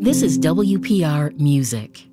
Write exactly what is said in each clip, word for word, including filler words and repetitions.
This is W P R Music.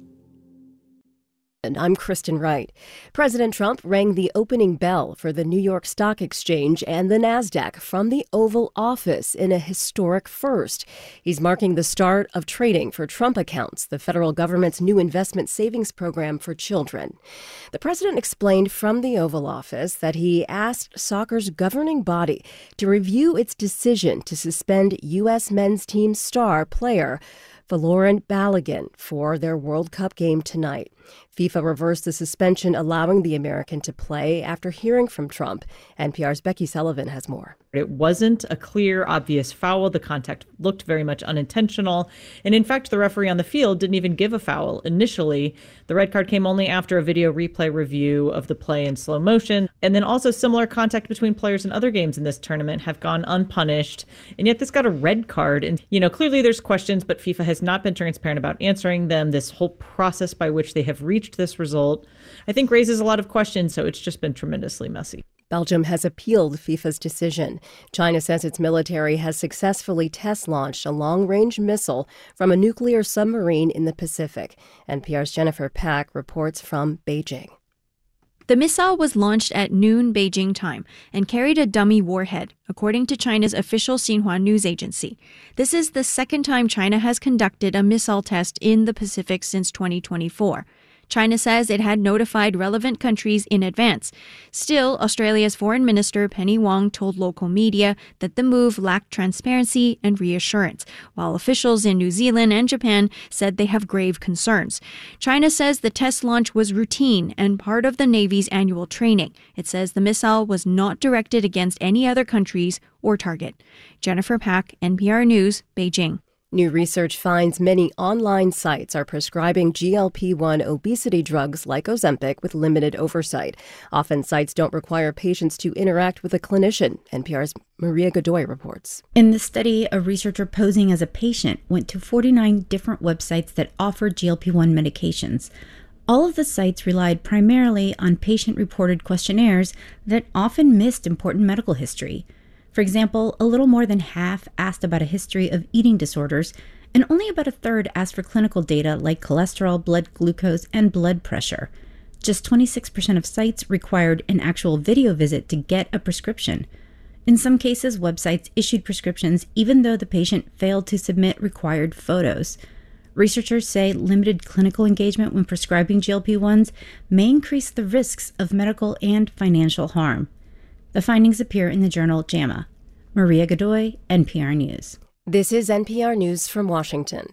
And I'm Kristen Wright. President Trump rang the opening bell for the New York Stock Exchange and the NASDAQ from the Oval Office in a historic first. He's marking the start of trading for Trump Accounts, the federal government's new investment savings program for children. The president explained from the Oval Office that he asked soccer's governing body to review its decision to suspend U S men's team star player Folarin Balogun for their World Cup game tonight. FIFA reversed the suspension, allowing the American to play after hearing from Trump. N P R's Becky Sullivan has more. It wasn't a clear, obvious foul. The contact looked very much unintentional. And in fact, the referee on the field didn't even give a foul initially. The red card came only after a video replay review of the play in slow motion. And then also similar contact between players in other games in this tournament have gone unpunished. And yet this got a red card. And, you know, clearly there's questions, but FIFA has not been transparent about answering them. This whole process by which they have reached this result, I think, raises a lot of questions. So it's just been tremendously messy. Belgium has appealed FIFA's decision. China says its military has successfully test-launched a long-range missile from a nuclear submarine in the Pacific. N P R's Jennifer Pack reports from Beijing. The missile was launched at noon Beijing time and carried a dummy warhead, according to China's official Xinhua news agency. This is the second time China has conducted a missile test in the Pacific since twenty twenty-four. China says it had notified relevant countries in advance. Still, Australia's Foreign Minister Penny Wong told local media that the move lacked transparency and reassurance, while officials in New Zealand and Japan said they have grave concerns. China says the test launch was routine and part of the Navy's annual training. It says the missile was not directed against any other countries or target. Jennifer Pack, N P R News, Beijing. New research finds many online sites are prescribing G L P one obesity drugs like Ozempic with limited oversight. Often sites don't require patients to interact with a clinician, N P R's Maria Godoy reports. In the study, a researcher posing as a patient went to forty-nine different websites that offered G L P one medications. All of the sites relied primarily on patient-reported questionnaires that often missed important medical history. For example, a little more than half asked about a history of eating disorders, and only about a third asked for clinical data like cholesterol, blood glucose, and blood pressure. Just twenty-six percent of sites required an actual video visit to get a prescription. In some cases, websites issued prescriptions even though the patient failed to submit required photos. Researchers say limited clinical engagement when prescribing G L P ones may increase the risks of medical and financial harm. The findings appear in the journal JAMA. Maria Godoy, N P R News. This is N P R News from Washington.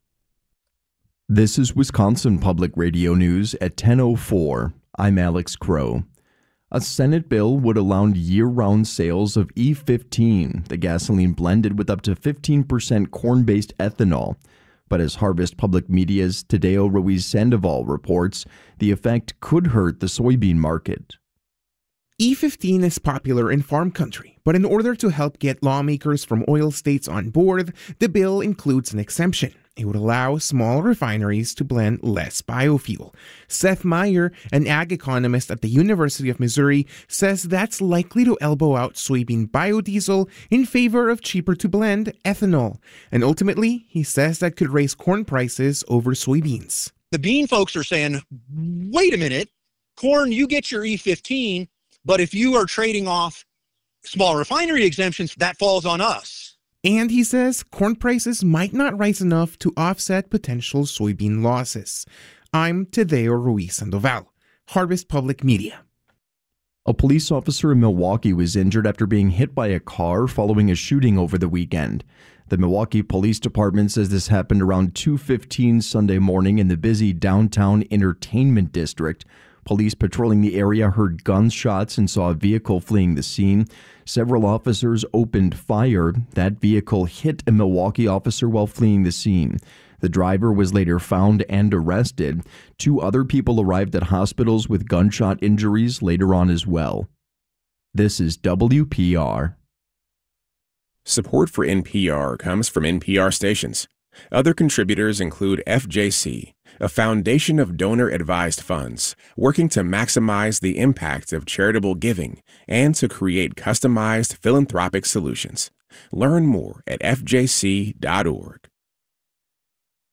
This is Wisconsin Public Radio News at ten oh four. I'm Alex Crow. A Senate bill would allow year-round sales of E fifteen, the gasoline blended with up to fifteen percent corn-based ethanol. But as Harvest Public Media's Tadeo Ruiz Sandoval reports, the effect could hurt the soybean market. E fifteen is popular in farm country, but in order to help get lawmakers from oil states on board, the bill includes an exemption. It would allow small refineries to blend less biofuel. Seth Meyer, an ag economist at the University of Missouri, says that's likely to elbow out soybean biodiesel in favor of cheaper-to-blend ethanol. And ultimately, he says that could raise corn prices over soybeans. The bean folks are saying, wait a minute, corn, you get your E fifteen, but if you are trading off small refinery exemptions, that falls on us. And he says corn prices might not rise enough to offset potential soybean losses. I'm Tadeo Ruiz Sandoval, Harvest Public Media. A police officer in Milwaukee was injured after being hit by a car following a shooting over the weekend. The Milwaukee Police Department says this happened around two fifteen Sunday morning in the busy downtown entertainment district. Police patrolling the area heard gunshots and saw a vehicle fleeing the scene. Several officers opened fire. That vehicle hit a Milwaukee officer while fleeing the scene. The driver was later found and arrested. Two other people arrived at hospitals with gunshot injuries later on as well. This is W P R. Support for N P R comes from N P R stations. Other contributors include F J C, a foundation of donor-advised funds working to maximize the impact of charitable giving and to create customized philanthropic solutions. Learn more at F J C dot org.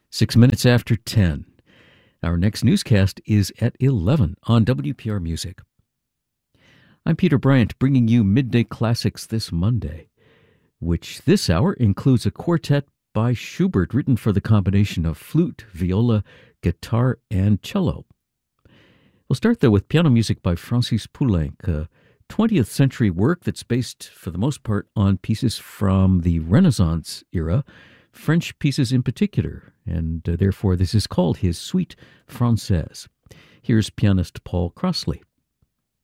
Six minutes after ten. Our next newscast is at eleven on W P R Music. I'm Peter Bryant, bringing you Midday Classics this Monday, which this hour includes a quartet by Schubert written for the combination of flute, viola, guitar, and cello. We'll start, though, with piano music by Francis Poulenc, a twentieth century work that's based, for the most part, on pieces from the Renaissance era, French pieces in particular, and uh, therefore this is called his Suite Française. Here's pianist Paul Crossley.